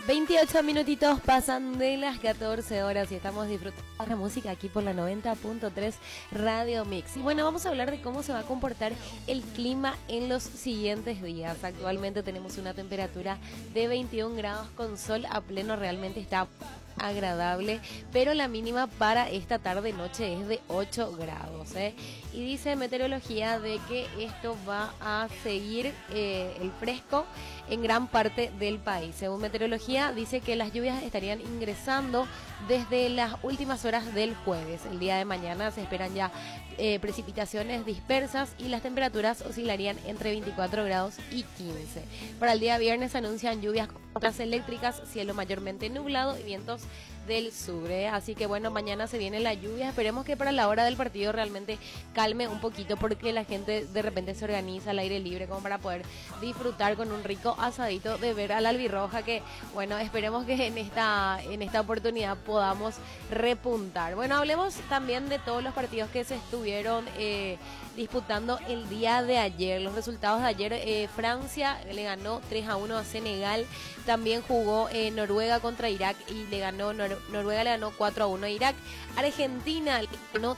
28 minutitos pasan de las 14 horas y estamos disfrutando de la música aquí por la 90.3 Radio Mix. Y bueno, vamos a hablar de cómo se va a comportar el clima en los siguientes días. Actualmente tenemos una temperatura de 21 grados con sol a pleno, realmente está agradable, pero la mínima para esta tarde-noche es de 8 grados, Y dice meteorología de que esto va a seguir el fresco en gran parte del país. Según meteorología, dice que las lluvias estarían ingresando desde las últimas horas del jueves. El día de mañana se esperan ya precipitaciones dispersas y las temperaturas oscilarían entre 24 grados y 15. Para el día viernes se anuncian lluvias con tormentas eléctricas, cielo mayormente nublado y vientos del sur, Así que bueno, mañana se viene la lluvia. Esperemos que para la hora del partido realmente calme un poquito, porque la gente de repente se organiza al aire libre como para poder disfrutar con un rico asadito de ver a la albirroja, que bueno, esperemos que en esta oportunidad podamos repuntar. Bueno, hablemos también de todos los partidos que se estuvieron disputando el día de ayer. Los resultados de ayer: Francia le ganó 3-1 a Senegal. También jugó Noruega contra Irak y le ganó Noruega le ganó 4-1 a Irak. Argentina le ganó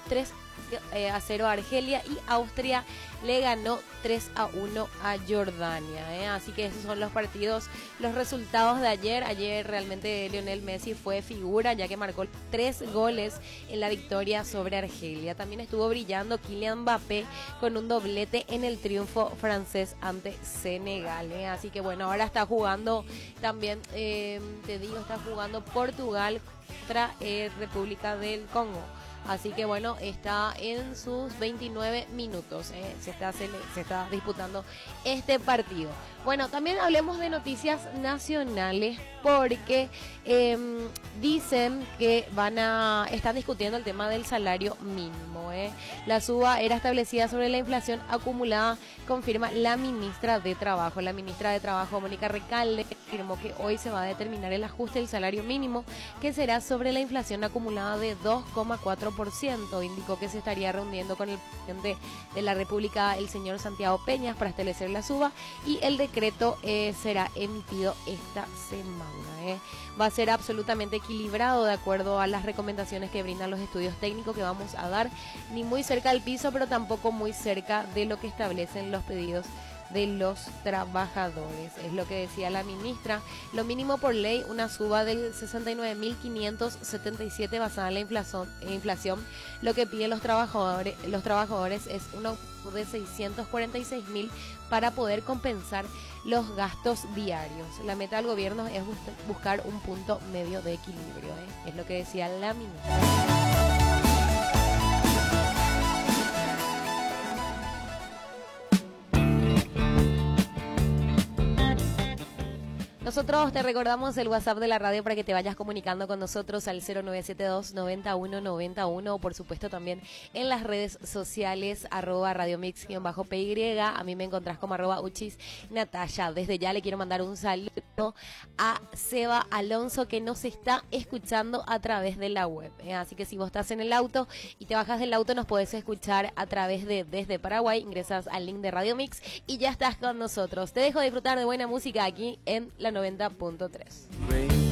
3-0 a Argelia y Austria le ganó 3-1 a Jordania, Así que esos son los partidos, los resultados de ayer. Ayer realmente Lionel Messi fue figura, ya que marcó 3 goles en la victoria sobre Argelia. También estuvo brillando Kylian Mbappé con un doblete en el triunfo francés ante Senegal, Así que bueno, ahora está jugando también, está jugando Portugal contra República del Congo. Así que bueno, está en sus 29 minutos, se está disputando este partido. Bueno, también hablemos de noticias nacionales, porque dicen que están discutiendo el tema del salario mínimo, La suba era establecida sobre la inflación acumulada, confirma la ministra de Trabajo. La ministra de Trabajo, Mónica Recalde, afirmó que hoy se va a determinar el ajuste del salario mínimo, que será sobre la inflación acumulada de 2,4%. Indicó que se estaría reuniendo con el presidente de la República, el señor Santiago Peñas, para establecer la suba, y el decreto será emitido esta semana. Va a ser absolutamente equilibrado de acuerdo a las recomendaciones que brindan los estudios técnicos que vamos a dar, ni muy cerca del piso, pero tampoco muy cerca de lo que establecen los pedidos de los trabajadores. Es lo que decía la ministra. Lo mínimo por ley, una suba del 69.577 basada en la inflación. Lo que piden los trabajadores es un aumento de 646.000 para poder compensar los gastos diarios. La meta del gobierno es buscar un punto medio de equilibrio, Es lo que decía la ministra. Nosotros te recordamos el WhatsApp de la radio para que te vayas comunicando con nosotros al 0972-9191, o por supuesto también en las redes sociales @radiomix_py. A mí me encontrás como @uchisnataya. Desde ya le quiero mandar un saludo a Seba Alonso, que nos está escuchando a través de la web, Así que si vos estás en el auto y te bajas del auto, nos podés escuchar a través de Desde Paraguay. Ingresas al link de Radio Mix y ya estás con nosotros. Te dejo disfrutar de buena música aquí en la 90.3.